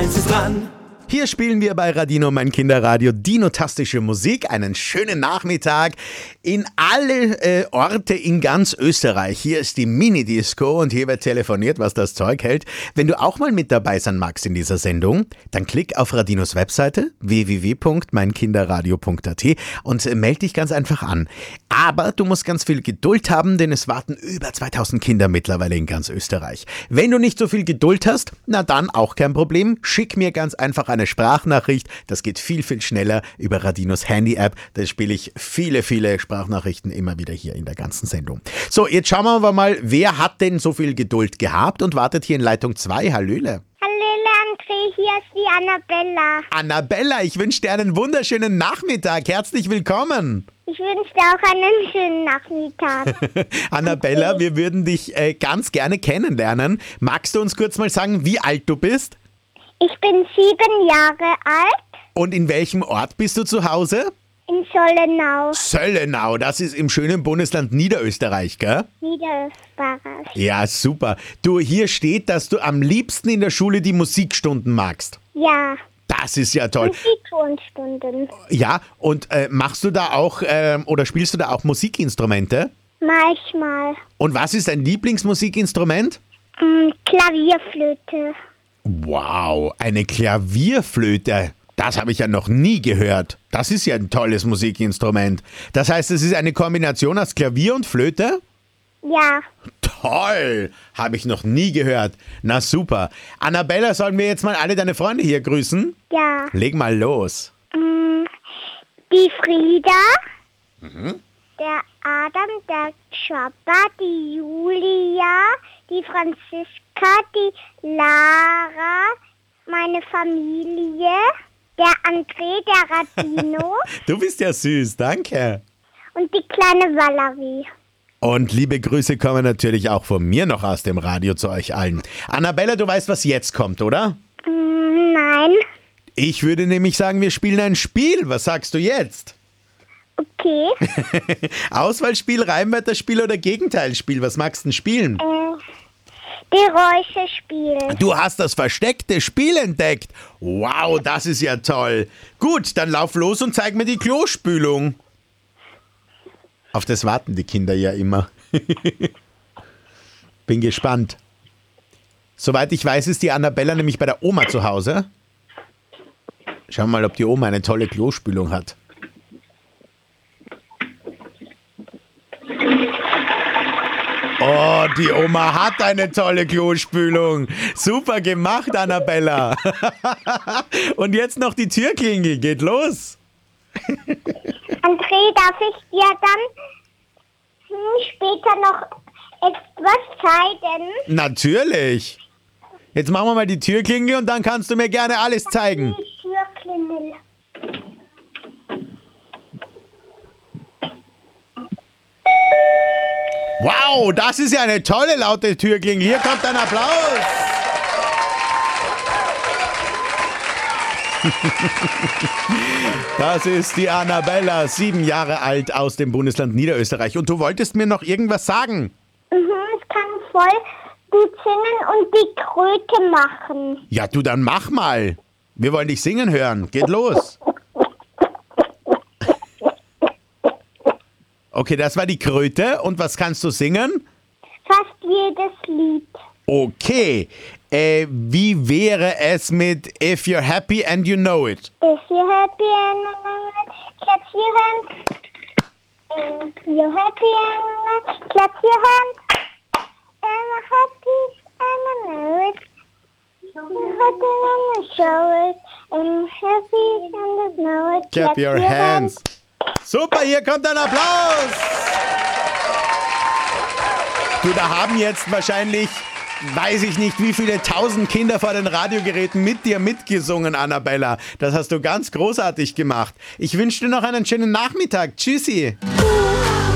1 ist dran. Hier spielen wir bei Radino mein Kinderradio dinotastische Musik. Einen schönen Nachmittag in alle Orte in ganz Österreich. Hier ist die Mini-Disco und hier wird telefoniert, was das Zeug hält. Wenn du auch mal mit dabei sein magst in dieser Sendung, dann klick auf Radinos Webseite www.meinkinderradio.at und melde dich ganz einfach an. Aber du musst ganz viel Geduld haben, denn es warten über 2000 Kinder mittlerweile in ganz Österreich. Wenn du nicht so viel Geduld hast, na dann auch kein Problem. Schick mir ganz einfach eine Sprachnachricht. Das geht viel, viel schneller über Radinos Handy-App. Da spiele ich viele, viele Sprachnachrichten immer wieder hier in der ganzen Sendung. So, jetzt schauen wir aber mal, wer hat denn so viel Geduld gehabt und wartet hier in Leitung 2. Hallöle. Hallöle, André, hier ist die Annabella. Annabella, ich wünsche dir einen wunderschönen Nachmittag. Herzlich willkommen. Ich wünsche dir auch einen schönen Nachmittag. Annabella, wir würden dich ganz gerne kennenlernen. Magst du uns kurz mal sagen, wie alt du bist? Ich bin 7 Jahre alt. Und in welchem Ort bist du zu Hause? In Sollenau. Sollenau, das ist im schönen Bundesland Niederösterreich, gell? Niederösterreich. Ja, super. Du, hier steht, dass du am liebsten in der Schule die Musikstunden magst. Ja. Das ist ja toll. Musiktonstunden. Ja, und machst du da auch, oder spielst du da auch Musikinstrumente? Manchmal. Und was ist dein Lieblingsmusikinstrument? Klavierflöte. Wow, eine Klavierflöte. Das habe ich ja noch nie gehört. Das ist ja ein tolles Musikinstrument. Das heißt, es ist eine Kombination aus Klavier und Flöte? Ja. Toll, habe ich noch nie gehört. Na super. Annabella, sollen wir jetzt mal alle deine Freunde hier grüßen? Ja. Leg mal los. Die Frieda. Der Adam, der Chopper, die Julia, die Franziska, die Lara, meine Familie, der André, der Radino Du bist ja süß, danke. und die kleine Valerie. Und liebe Grüße kommen natürlich auch von mir noch aus dem Radio zu euch allen. Annabella, du weißt, was jetzt kommt, oder? Nein. Ich würde nämlich sagen, wir spielen ein Spiel. Was sagst du jetzt? Okay. Auswahlspiel, Reimwörterspiel oder Gegenteilspiel? Was magst du denn spielen? Geräusche spielen. Du hast das versteckte Spiel entdeckt. Wow, das ist ja toll. Gut, dann lauf los und zeig mir die Klospülung. Auf das warten die Kinder ja immer. Bin gespannt. Soweit ich weiß, ist die Annabella nämlich bei der Oma zu Hause. Schauen wir mal, ob die Oma eine tolle Klospülung hat. Oh, die Oma hat eine tolle Klospülung. Super gemacht, Annabella. Und jetzt noch die Türklingel. Geht los. André, darf ich dir dann später noch etwas zeigen? Natürlich. Jetzt machen wir mal die Türklingel und dann kannst du mir gerne alles zeigen. Die Türklingel. Wow, das ist ja eine tolle laute Türklingel. Hier kommt ein Applaus. Das ist die Annabella, 7 Jahre alt aus dem Bundesland Niederösterreich. Und du wolltest mir noch irgendwas sagen? Ich kann voll gut singen und die Kröte machen. Ja, du, dann mach mal. Wir wollen dich singen hören. Geht los. Okay, das war die Kröte. Und was kannst du singen? Fast jedes Lied. Okay. Wie wäre es mit If You're Happy and You Know It? If you're happy and you know it, clap your hands. If you're happy and you know it, clap your hands. And I'm happy and I know it. You're happy and you show it. And I'm happy and I know it. Clap your hands. Super, hier kommt ein Applaus. Du, da haben jetzt wahrscheinlich, weiß ich nicht, wie viele 1000 Kinder vor den Radiogeräten mit dir mitgesungen, Annabella. Das hast du ganz großartig gemacht. Ich wünsche dir noch einen schönen Nachmittag. Tschüssi.